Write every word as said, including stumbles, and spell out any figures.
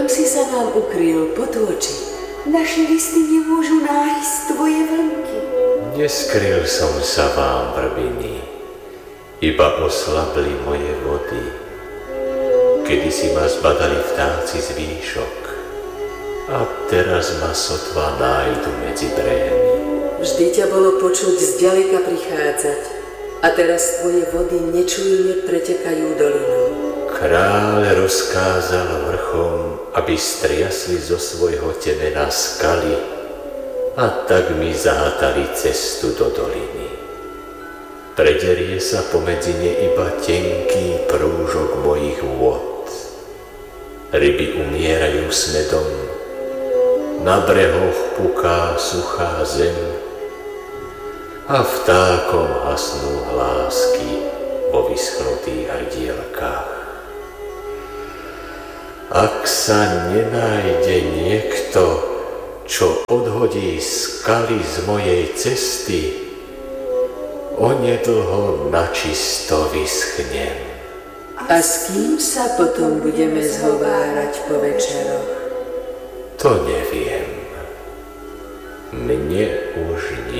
Kam si sa nám ukryl, potôči? Naše listy nemôžu nájsť tvoje vlnky. Neskryl som sa vám, vrbiny, iba oslabli moje vody. Kedysi ma zbadali vtáci z výšok, a teraz ma sotva nájdu medzi brehmi. Vždy ťa bolo počuť zďaleka prichádzať, a teraz tvoje vody nečujne pretekajú dolinou. Kráľ rozkázal vrchom, aby striasli zo svojho temena skaly, a tak mi zahátali cestu do doliny. Prederie sa pomedzi ne iba tenký prúžok mojich vôd. Ryby umierajú smedom, na brehoch puká suchá zem a vtákom hasnú hlásky vo vyschnutých hrdielkách. Ak sa nenájde niekto, čo odhodí skaly z mojej cesty, onedlho načisto vyschnem. A s kým sa potom budeme zhovárať po večeroch? To neviem. Mne už nie